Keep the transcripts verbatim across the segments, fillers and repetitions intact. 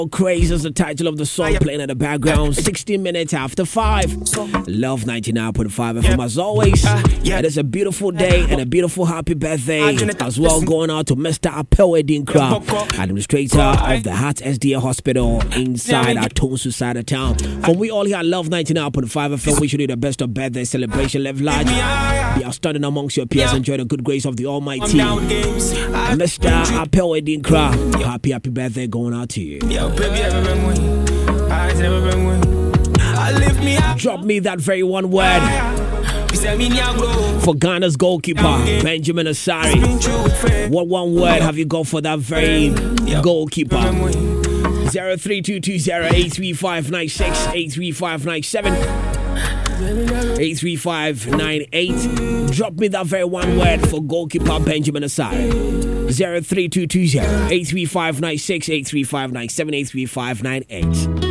Crazy is the title of the song playing in the background. sixteen minutes after five. Love ninety-nine point five F M as always. It is a beautiful day and a beautiful happy birthday as well going out to Mister Apel Edinkra, administrator of the Heart S D A Hospital inside our Tonsu side of town. From we all here at Love ninety-nine point five F M, we should you the best of birthday celebration. Live large, be outstanding amongst your peers, enjoy the good grace of the Almighty. Mister Apel Edinkra, happy happy birthday going out to you. Baby, I've been winning. I've never been winning. I lift me up. Drop me that very one word for Ghana's goalkeeper, Benjamin Asare. What one word have you got for that very goalkeeper? zero three two two zero eight three five nine six, eight three five nine seven, eight three five nine eight. Drop me that very one word for goalkeeper Benjamin Asare. zero three two two zero eight three five nine six, eight three five nine seven, eight three five nine eight.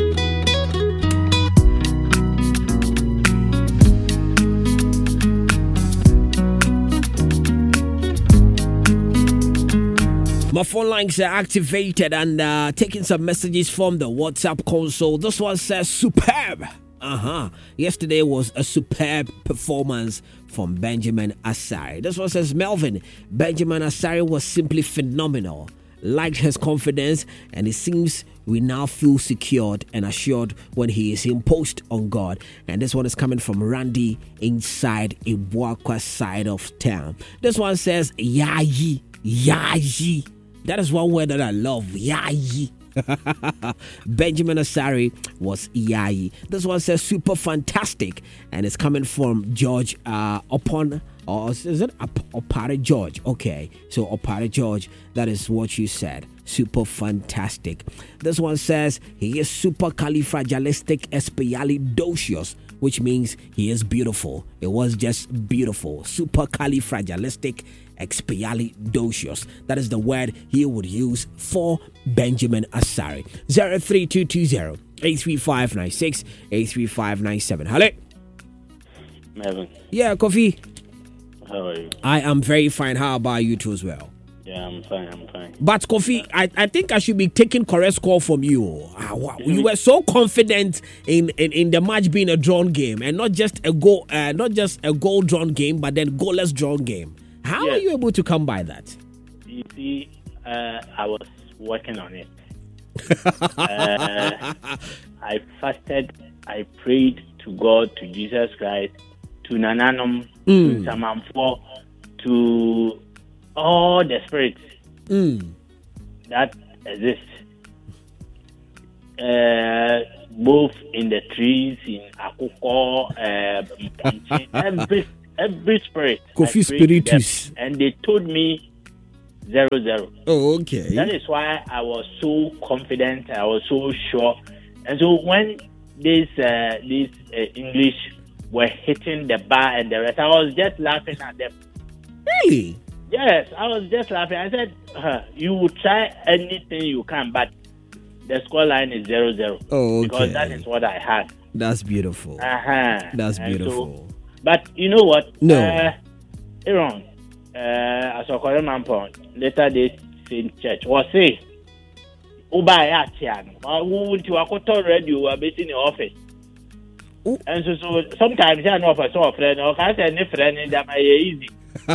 My phone lines are activated and uh, taking some messages from the WhatsApp console. This one says superb. Uh-huh. Yesterday was a superb performance from Benjamin Asare. This one says Melvin. Benjamin Asare was simply phenomenal. Liked his confidence, and it seems we now feel secured and assured when he is in post on God. And this one is coming from Randy inside Ibuakwa side of town. This one says Yayi. Yayi. That is one word that I love. Yayi. Benjamin Asare was Yayi. This one says super fantastic, and it's coming from George uh, upon or is it Opare George? Okay, so Opare George, that is what you said. Super fantastic. This one says he is super califragilistic which means he is beautiful. It was just beautiful. Super califragilistic expialidocious. That is the word he would use for Benjamin Asare. zero three two two zero eight three five nine six, eight three five nine seven. Hello. Melvin. Yeah, Kofi. How are you? I am very fine. How about you too as well? Yeah, I'm fine. I'm fine. But Kofi, I, I think I should be taking correct call from you. Ah, wow. You were so confident in, in, in the match being a drawn game, and not just a goal, uh, not just a goal drawn game, but then goalless drawn game. How yes. are you able to come by that? You see, uh, I was working on it. uh, I fasted. I prayed to God, to Jesus Christ, to Nananum, mm. to Samamfo, to all the spirits mm. that exist, uh, both in the trees, in Akoko, uh, every every spirit. Kofi Spiritus. And they told me zero zero. Oh, okay. That is why I was so confident. I was so sure. And so when these uh, these uh, English were hitting the bar and the rest, I was just laughing at them. Really? Yes, I was just laughing. I said, huh, you will try anything you can, but the score line is zero zero. Oh, okay. Because that is what I had. That's beautiful. Uh-huh. That's And beautiful. So, but you know what? No. Uh, Aaron, uh, as a Korean man, later this Saint Church was say, Uba Yatian, who went to a quarter radio, a bit in the office. Ooh. And so, so sometimes I know if I saw a friend or I said, any friend in that may easy.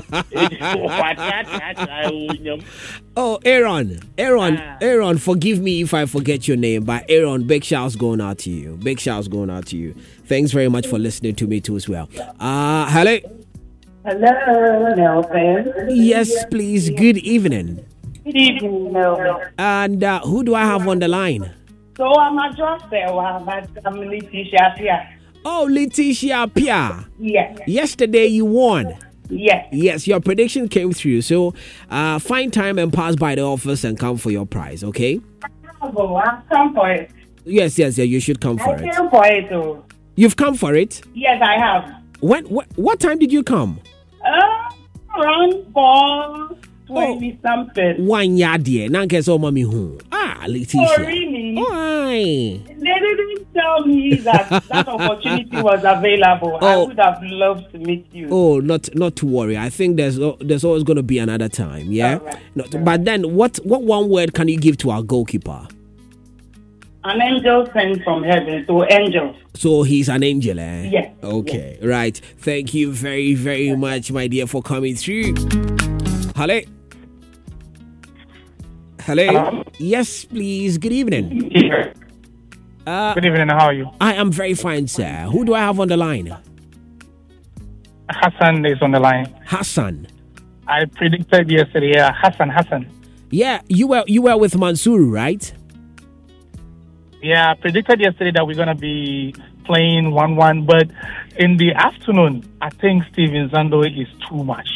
Oh, Aaron, Aaron, Ah. Aaron, forgive me if I forget your name, but Aaron, big shouts going out to you. Big shouts going out to you. Thanks very much for listening to me too as well. Uh, hello. Hello, Melvin. Yes, please. Good evening. Good evening, Melvin. And uh, who do I have on the line? So I'm a job there, but I'm Letitia here. Oh, Letitia Pia. Yes. Yesterday you won. Yes. Yes, your prediction came through. So uh, find time and pass by the office and come for your prize, okay? Oh, I've come for it. Yes, yes, yeah, you should come for I it. came for it, too. You've come for it? Yes, I have. When? Wh- what time did you come? Uh, around four twenty something. One yard there. Nanke so mommy who? Ah, Letitia. Oh, really? Oh, aye. They didn't tell me that that opportunity was available. I Oh. would have loved to meet you. Oh, not not to worry. I think there's al- there's always going to be another time. Yeah. All right. Not, but then, what what one word can you give to our goalkeeper? An angel sent from heaven, so angels. So he's an angel, eh? Yes. Okay, yes. Right. Thank you very, very yes. much, my dear, for coming through. Hello? Hello? Hello? Yes, please. Good evening. Yeah. Uh, Good evening. How are you? I am very fine, sir. Who do I have on the line? Hassan is on the line. Hassan. I predicted yesterday. Yeah, Hassan, Hassan. Yeah, you were you were with Mansour, right? Yeah, I predicted yesterday that we're going to be playing one one, but in the afternoon, I think Steven Zando is too much.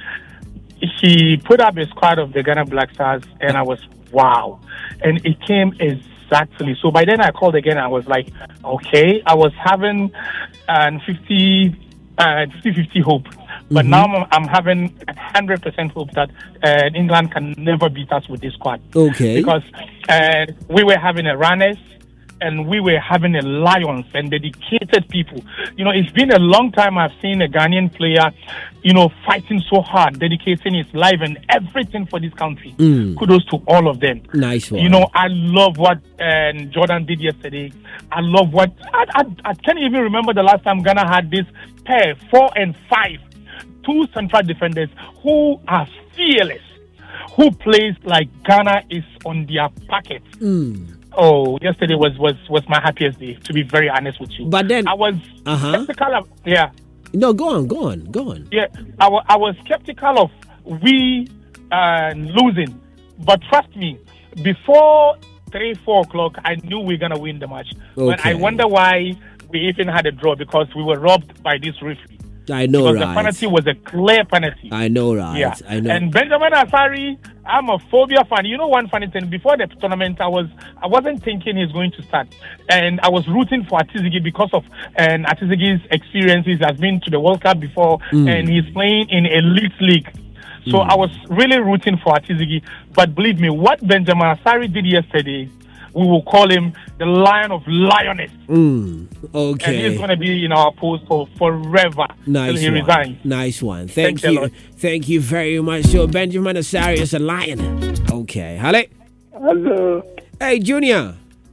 He put up a squad of the Ghana Black Stars, and I was, wow. And it came exactly. So by then I called again, I was like, okay. I was having uh, fifty fifty hope. But mm-hmm. now I'm, I'm having one hundred percent hope that uh, England can never beat us with this squad. Okay. Because uh, we were having a runners, and we were having a lions and dedicated people. You know, it's been a long time I've seen a Ghanaian player, you know, fighting so hard, dedicating his life and everything for this country. Mm. Kudos to all of them. Nice one. You know, I love what uh, Jordan did yesterday. I love what... I, I, I can't even remember the last time Ghana had this pair, four and five, two central defenders who are fearless, who plays like Ghana is on their packet. Mm. Oh, yesterday was, was, was my happiest day, to be very honest with you. But then... I was uh-huh. skeptical of... Yeah. No, go on, go on, go on. Yeah, I, w- I was skeptical of we uh, losing. But trust me, before three, four o'clock, I knew we were going to win the match. Okay. But I wonder why we even had a draw, because we were robbed by this referee. I know, because right. the penalty was a clear penalty. I know, right. Yeah. I know. And Benjamin Asari, I'm a phobia fan. You know one funny thing, before the tournament, I, was, I wasn't thinking he's going to start. And I was rooting for Atizigi because of and Atizigi's experiences. He has been to the World Cup before, mm. and he's playing in elite league. So mm. I was really rooting for Atizigi. But believe me, what Benjamin Asari did yesterday, we will call him the Lion of Lioness. Mm, okay. And he's going to be in our post for forever nice till he one. resigns. Nice one. Thank Thanks you. Thank you very much. So Benjamin Asari is a lion. Okay. Hello. Hello. Hey, Junior.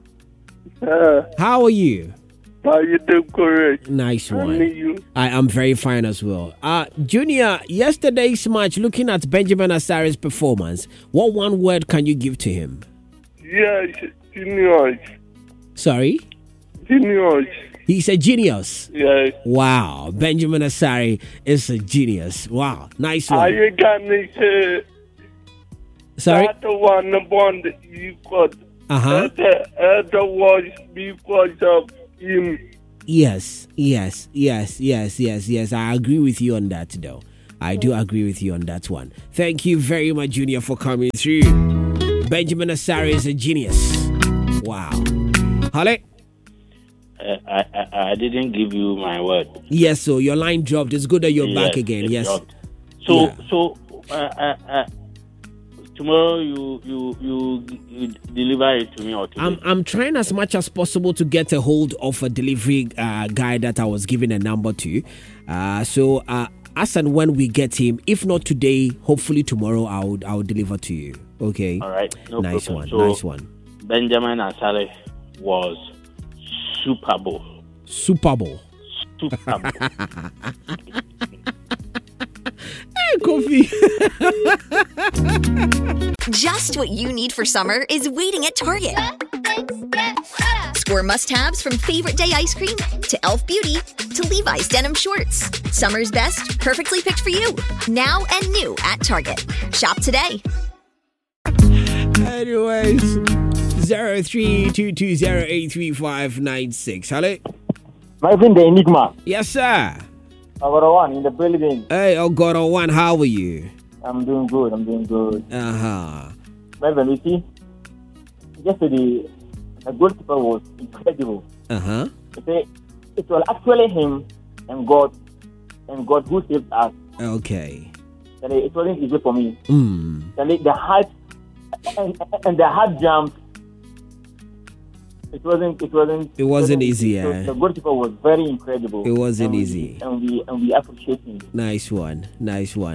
Uh, How are you? How you doing, correct? Nice one. I, you. I am very fine as well. Uh, Junior, yesterday's match, looking at Benjamin Asari's performance, what one word can you give to him? Yes. Genius. Sorry? Genius. He's a genius. Yes. Wow. Benjamin Asari is a genius. Wow. Nice one. Are you going to Sorry? That one the one that you got. Uh-huh. The other was because of him. Yes. Yes. Yes. Yes. Yes. Yes. I agree with you on that, though. I do agree with you on that one. Thank you very much, Junior, for coming through. Benjamin Asari is a genius. Wow. Hello? Uh, I, I I didn't give you my word. Yes, so your line dropped. It's good that you're yes, back again. Yes. Dropped. So yeah. so uh, uh, uh, tomorrow you, you you you deliver it to me or today? I'm I'm trying as much as possible to get a hold of a delivery uh, guy that I was given a number to. Uh, so uh, as and when we get him, if not today, hopefully tomorrow, I'll I'll deliver to you. Okay. All right. No nice problem. one. So, nice one. Benjamin Asare was Super Bowl. Super Bowl. Super Bowl. Hey, Kofi. Just what you need for summer is waiting at Target. Score must-haves from favorite day ice cream to Elf Beauty to Levi's denim shorts. Summer's best, perfectly picked for you. Now and new at Target. Shop today. Anyways, zero three two two zero eight three five nine six. Hello? My friend, the Enigma. Yes, sir. One in the building. Hey, Ogoro One, how are you? I'm doing good. I'm doing good. Uh-huh. My friend, you see, yesterday, the goalkeeper was incredible. Uh-huh. It, it was actually him and God, and God who saved us. Okay. And it wasn't easy for me. Mm. And the heart and, and the hard jump. It wasn't. It wasn't. It wasn't easy. Yeah. The goalkeeper was very incredible. It wasn't and easy. We, and we and we appreciate him. Nice one. Nice one.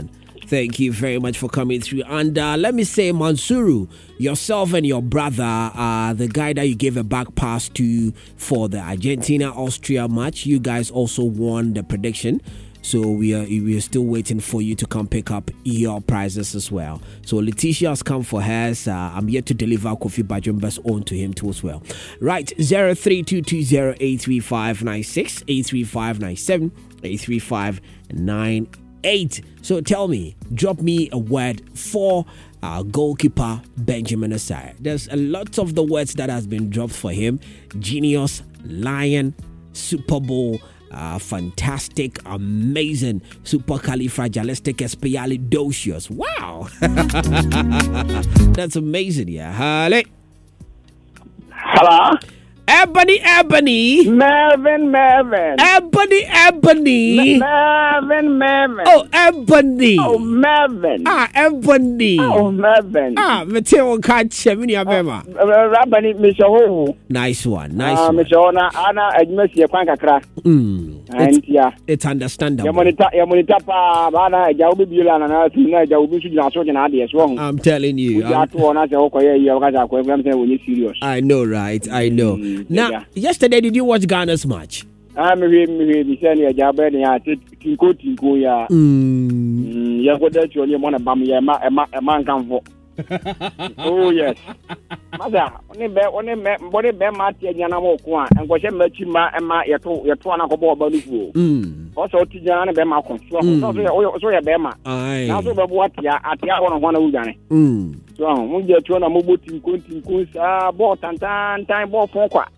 Thank you very much for coming through. And uh, let me say, Mansuru, yourself and your brother, uh, the guy that you gave a back pass to for the Argentina-Austria match, you guys also won the prediction. So we are we are still waiting for you to come pick up your prizes as well. So Letitia has come for hers. Uh, I'm yet to deliver Kofi Bajumba's own to him too as well. Right, zero three two two zero eight three five nine six, eight three five nine seven, eight three five nine eight. So tell me, drop me a word for uh, goalkeeper Benjamin Asare. There's a lot of the words that has been dropped for him. Genius, lion, Super Bowl, Uh, fantastic, amazing, supercalifragilisticexpialidocious. Wow. That's amazing, yeah. Hello. Hello? Ebony, Ebony. Mervin, Mervin. Ebony, Ebony. Mervin, Mervin. Oh, Ebony. Oh, Mervin. Ah, Ebony. Oh, Mervin. Ah, Mateo can't chemini abema. Rabani, Mister Nice one, nice uh, one. Mister Ona, Anna, Edmessia, Pankakra. Mm. And It's, yeah. it's understandable. Yamonita, Yamonita, Bana, Jaubi Bulan, and I think Jaubi should not show an idea as well. I'm telling you. You have to honor the Okoye, you have to when you're serious. I know, right? I know. Mm. Now, Yeah. yesterday, did you watch Ghana's match? I'm a really sending a job and I take Tinko Tinko. Ya, Mm. you go there to your money, Bammy, a man come for. Oh, yes. Mother, only bear, only body bear Marty and Yanamo Kwan, and was a Machima and my Yatuana Kobo body. Mm. Also, Tijana Bema, so a Bema. Aye. Now, what ya at Yawan one of Uganda. Mm. So, we get to an Amubu Tinko Tinko, ah, bought and time, time, bought for qua.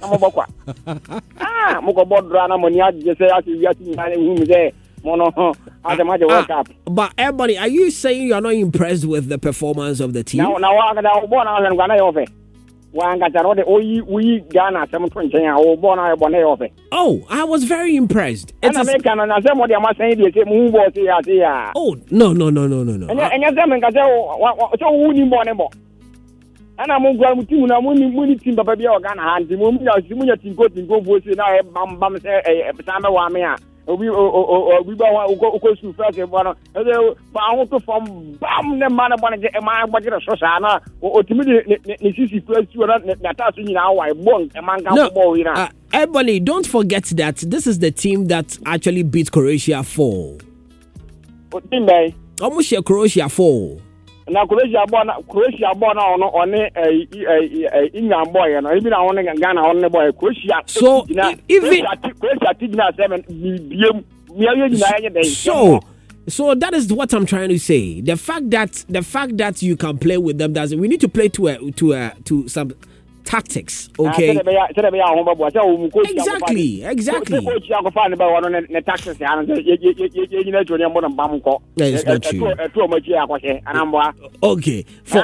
Ah, Moko Bodrana Monia, just say, I see whom there. Mono, as a matter of up. But everybody, are you saying you're not impressed with the performance of the team? Now, now, I'm going to born out and Ghana of it. One got a we Ghana, some twenty, or born out of it. Oh, I was very impressed. And It is- American and somebody I must say, they say, move or say, I say, Oh, no, no, no, no, no, no. and you're saying, so who need more than more. And I'm going to na muni muni team papa bia Ghana hand mu mu ya simu ya tinko tinko bo se na bam bam se eh sama wa me a obi obi ba wa uko su first e bono e ba ho to from bam ne man bono je e man gba je so sa na o timi ne sisi plus tu na na ta so nyina wa e bon e man kan No, bo wi na. uh, Ebony, don't forget that this is the team that actually beat Croatia four. O team bay Almost share Croatia four. na Croatia born Croatia born on on eh eh England boy no even on Ghana on boy Croatia So, even- Croatia tigna seven biem we are you na So, so that is what I'm trying to say. The fact that the fact that you can play with them doesn't. We need to play to a, to a, to some tactics. Okay. Exactly. Exactly. That's not true. Okay. For,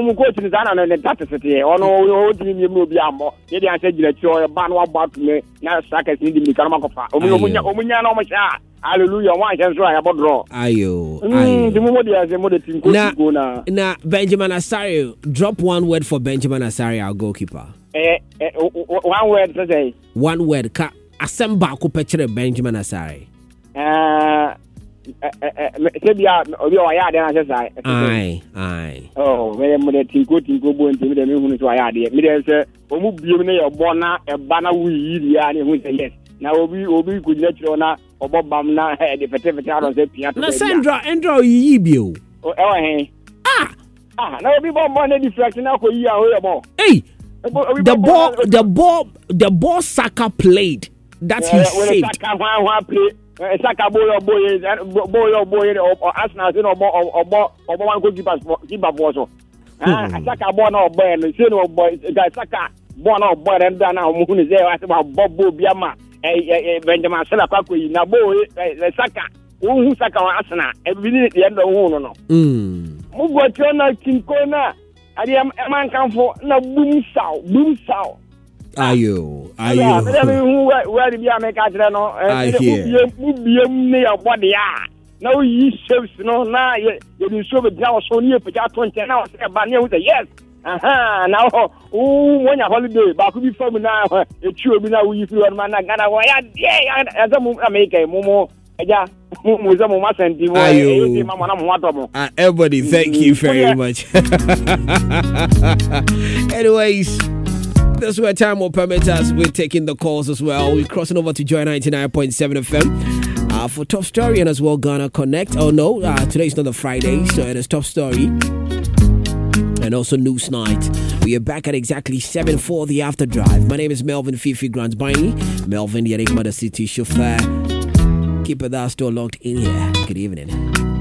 Hallelujah. Why can try about draw? Ayo. Mm, the Ayo. moment they are the mother team coach go na. Now, Benjamin Asare, drop one word for Benjamin Asare, our goalkeeper. Eh, eh, one word to say. One word. Ka asemba ko pechere Benjamin Asare. Uh, Sebia, obi o ya de na say. Aye, aye. Oh, me mother team coach go bo nti me de me hunu so ya de. Me de say omu biom na ye bo na e ba na wi yi ya ne hu say yes. Na obi obi ku nyachiro na obobam na de fete fete aro say pia to. Na Sandra, Andrew yi bio. O e wa hen. Ah, Ah, na obi bo mo na deflect na ko yi a ho ye bo. hey. The ball, the ball, the ball Saka played that he saved. Saka one one play. Saka boy boy boy boy or Arsenal say no more or more or one go keep us keep up also. Ah, Saka boy no boy no say no boy guy Saka boy no boy and down now mu ni say about Bobo Biama eh Benjamin Sala kwakoyi na boy Saka who Saka Arsenal e bi ni the end of who no no. Mm. Mu go tona kinko na ade man kan for na boom saw boom saw. Ayo, Yeah, ayo. but I mean, who where the America no? I hear. Mu me your body ah. Now you serve no na you you show the now so near for that twenty now say ba near with yes. Aha, now oh when your holiday ba could be from now e chu obi na we feel man na Ghana wa ya yeah as a America mumo Eja, mu mo ma senti mo. Ayo. E ma na mo atomo. Uh, everybody, thank you very much. Anyways, that's where time will permit us. We're taking the calls as well. We're crossing over to Joy ninety-nine point seven F M. Uh, for Top Story and as well Ghana Connect. Oh no, uh, today's not a Friday, so it is Top Story. And also News Night. We are back at exactly seven for the After Drive. My name is Melvin Fifi Grant Biney. Melvin, the Enigma, the city chauffeur. Keep it that store locked in here. Good evening.